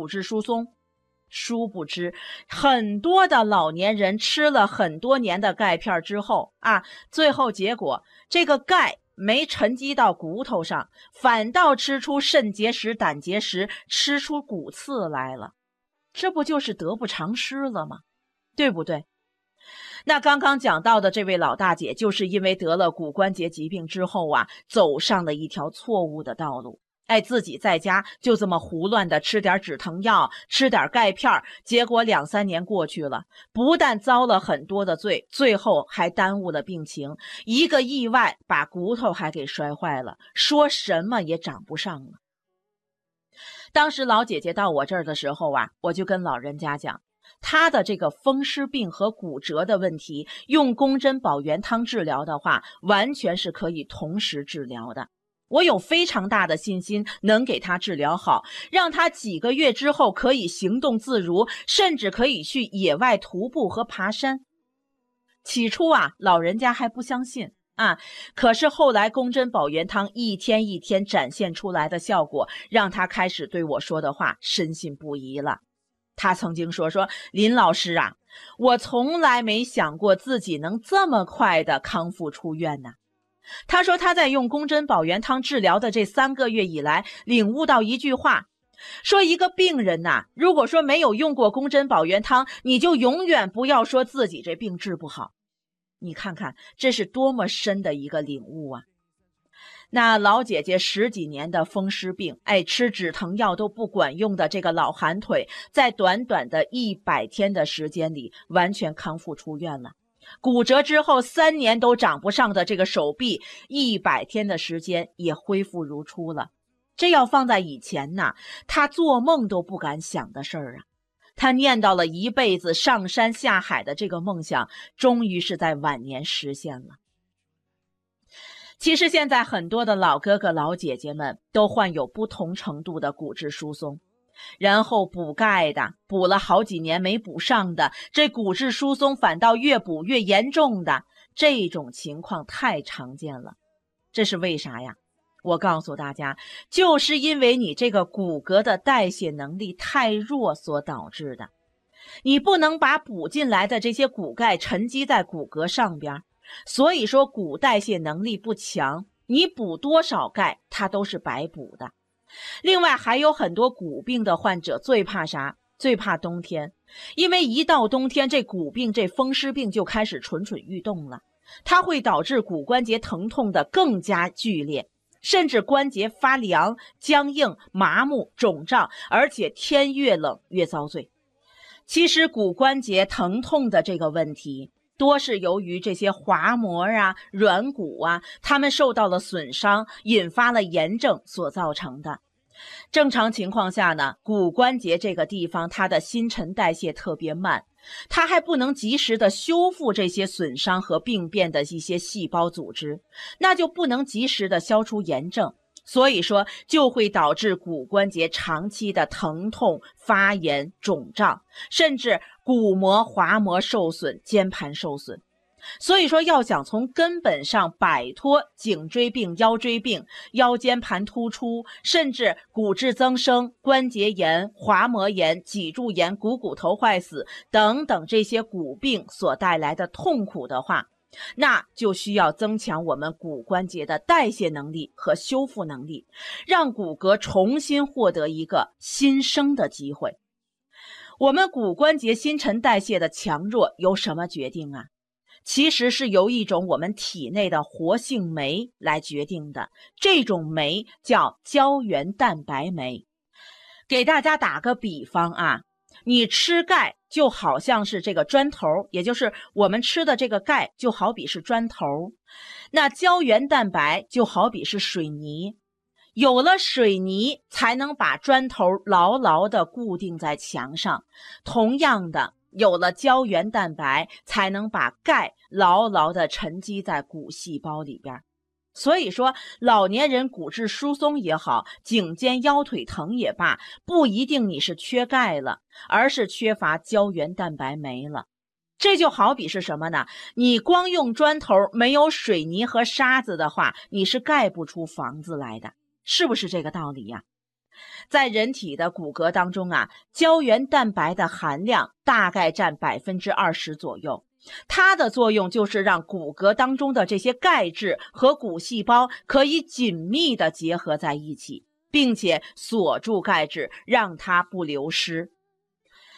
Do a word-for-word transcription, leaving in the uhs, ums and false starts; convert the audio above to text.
骨质疏松。殊不知，很多的老年人吃了很多年的钙片之后啊，最后结果这个钙没沉积到骨头上，反倒吃出肾结石、胆结石，吃出骨刺来了。这不就是得不偿失了吗？对不对？那刚刚讲到的这位老大姐，就是因为得了骨关节疾病之后啊，走上了一条错误的道路。哎，自己在家就这么胡乱的吃点止疼药，吃点钙片，结果两三年过去了，不但遭了很多的罪，最后还耽误了病情，一个意外把骨头还给摔坏了，说什么也长不上了。当时老姐姐到我这儿的时候啊，我就跟老人家讲，她的这个风湿病和骨折的问题，用宫针保元汤治疗的话，完全是可以同时治疗的。我有非常大的信心能给他治疗好，让他几个月之后可以行动自如，甚至可以去野外徒步和爬山。起初啊，老人家还不相信啊，可是后来宫针保元汤一天一天展现出来的效果，让他开始对我说的话深信不疑了。他曾经说说林老师啊，我从来没想过自己能这么快的康复出院呢。他说他在用宫针保元汤治疗的这三个月以来，领悟到一句话，说一个病人呐、啊，如果说没有用过宫针保元汤，你就永远不要说自己这病治不好。你看看这是多么深的一个领悟啊。那老姐姐十几年的风湿病，哎，吃止疼药都不管用的这个老寒腿，在短短的一百天的时间里完全康复出院了。骨折之后三年都长不上的这个手臂，一百天的时间也恢复如初了。这要放在以前呢，他做梦都不敢想的事儿啊。他念叨了一辈子上山下海的这个梦想，终于是在晚年实现了。其实现在很多的老哥哥老姐姐们都患有不同程度的骨质疏松，然后补钙的，补了好几年没补上的，这骨质疏松反倒越补越严重的，这种情况太常见了。这是为啥呀？我告诉大家，就是因为你这个骨骼的代谢能力太弱所导致的。你不能把补进来的这些骨钙沉积在骨骼上边，所以说骨代谢能力不强，你补多少钙它都是白补的。另外还有很多骨病的患者最怕啥？最怕冬天，因为一到冬天，这骨病这风湿病就开始蠢蠢欲动了，它会导致骨关节疼痛的更加剧烈，甚至关节发凉、僵硬、麻木、肿胀，而且天越冷越遭罪。其实骨关节疼痛的这个问题，多是由于这些滑膜啊、软骨啊，它们受到了损伤，引发了炎症所造成的。正常情况下呢，骨关节这个地方它的新陈代谢特别慢，它还不能及时的修复这些损伤和病变的一些细胞组织，那就不能及时的消除炎症，所以说就会导致骨关节长期的疼痛、发炎、肿胀，甚至骨膜、滑膜受损、间盘受损。所以说要想从根本上摆脱颈椎病、腰椎病、腰间盘突出，甚至骨质增生、关节炎、滑膜炎、脊柱炎、股骨头坏死等等这些骨病所带来的痛苦的话，那就需要增强我们骨关节的代谢能力和修复能力，让骨骼重新获得一个新生的机会。我们骨关节新陈代谢的强弱由什么决定啊？其实是由一种我们体内的活性酶来决定的，这种酶叫胶原蛋白酶。给大家打个比方啊，你吃钙就好像是这个砖头，也就是我们吃的这个钙就好比是砖头，那胶原蛋白就好比是水泥。有了水泥才能把砖头牢牢地固定在墙上，同样的，有了胶原蛋白才能把钙牢牢地沉积在骨细胞里边。所以说老年人骨质疏松也好，颈肩腰腿疼也罢，不一定你是缺钙了，而是缺乏胶原蛋白酶了。这就好比是什么呢？你光用砖头没有水泥和沙子的话，你是盖不出房子来的，是不是这个道理呀？ 在人体的骨骼当中啊，胶原蛋白的含量大概占百分之二十左右。它的作用就是让骨骼当中的这些钙质和骨细胞可以紧密地结合在一起，并且锁住钙质，让它不流失。